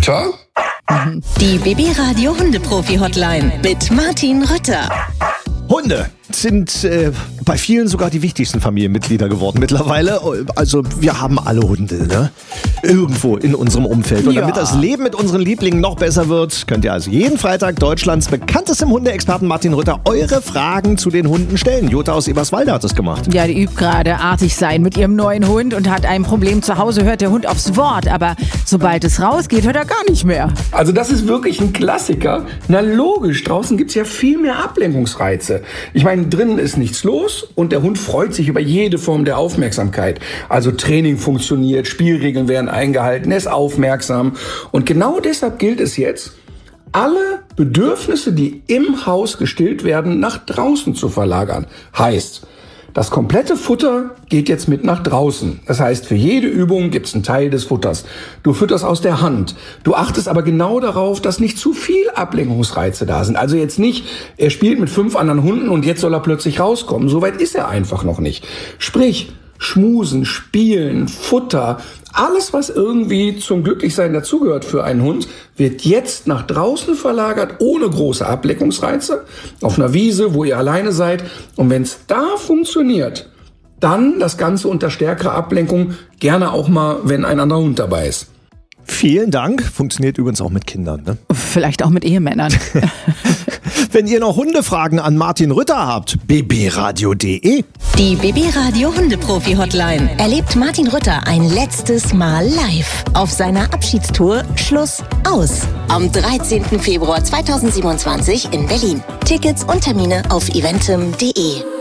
Rütter? Die BB-Radio Hundeprofi-Hotline mit Martin Rütter. Hunde sind bei vielen sogar die wichtigsten Familienmitglieder geworden mittlerweile. Also wir haben alle Hunde, ne? Irgendwo in unserem Umfeld. Und damit das Leben mit unseren Lieblingen noch besser wird, könnt ihr also jeden Freitag Deutschlands bekanntestem Hundeexperten Martin Rütter eure Fragen zu den Hunden stellen. Jutta aus Eberswalde hat das gemacht. Ja, die übt gerade artig sein mit ihrem neuen Hund und hat ein Problem. Zu Hause hört der Hund aufs Wort, aber sobald es rausgeht, hört er gar nicht mehr. Also das ist wirklich ein Klassiker. Na logisch, draußen gibt's ja viel mehr Ablenkungsreize. Ich meine, drinnen ist nichts los und der Hund freut sich über jede Form der Aufmerksamkeit. Also Training funktioniert, Spielregeln werden eingehalten, er ist aufmerksam. Und genau deshalb gilt es jetzt, alle Bedürfnisse, die im Haus gestillt werden, nach draußen zu verlagern. Heißt, das komplette Futter geht jetzt mit nach draußen. Das heißt, für jede Übung gibt's einen Teil des Futters. Du fütterst aus der Hand. Du achtest aber genau darauf, dass nicht zu viel Ablenkungsreize da sind. Also jetzt nicht, er spielt mit 5 anderen Hunden und jetzt soll er plötzlich rauskommen. So weit ist er einfach noch nicht. Sprich, Schmusen, Spielen, Futter, alles, was irgendwie zum Glücklichsein dazugehört für einen Hund, wird jetzt nach draußen verlagert, ohne große Ablenkungsreize, auf einer Wiese, wo ihr alleine seid. Und wenn es da funktioniert, dann das Ganze unter stärkerer Ablenkung, gerne auch mal, wenn ein anderer Hund dabei ist. Vielen Dank. Funktioniert übrigens auch mit Kindern, ne? Vielleicht auch mit Ehemännern. Wenn ihr noch Hundefragen an Martin Rütter habt, bbradio.de. Die BB-Radio Hundeprofi-Hotline erlebt Martin Rütter ein letztes Mal live auf seiner Abschiedstour Schluss aus. Am 13. Februar 2027 in Berlin. Tickets und Termine auf eventim.de.